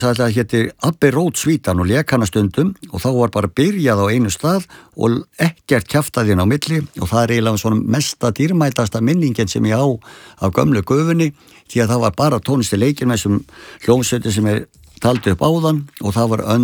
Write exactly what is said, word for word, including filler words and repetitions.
Það héti Abbey Road Svítan og lék hana stundum og þá var bara byrjað á einu stað og ekkert kjaftaði inn á milli og það er eiginlega svona mesta dýrmætasta minningin sem ég á af gömlu gufunni því að það var bara tónlist í leikinn með þessum hljómsveitum sem er taldi upp áðan og það var